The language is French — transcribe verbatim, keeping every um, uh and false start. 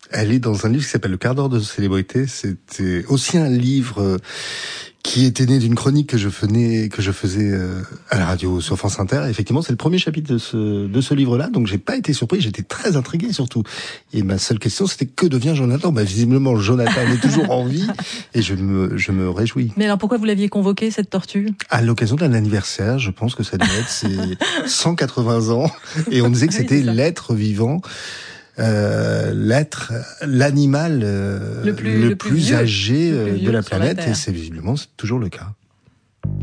Elle est dans un livre qui s'appelle Le quart d'heure de célébrité. C'était aussi un livre qui était né d'une chronique que je faisais, que je faisais à la radio sur France Inter. Et effectivement, c'est le premier chapitre de ce, de ce livre-là. Donc, j'ai pas été surpris. J'étais très intrigué, surtout. Et ma seule question, c'était que devient Jonathan? Bah, visiblement, Jonathan est toujours en vie. Et je me, je me réjouis. Mais alors, pourquoi vous l'aviez convoqué, cette tortue? À l'occasion d'un anniversaire. Je pense que ça devait être ses cent quatre-vingts ans. Et on disait que c'était oui, l'être vivant. Euh, l'être, l'animal euh, le plus, le, le plus, plus âgé le plus de la planète, la et c'est visiblement c'est toujours le cas.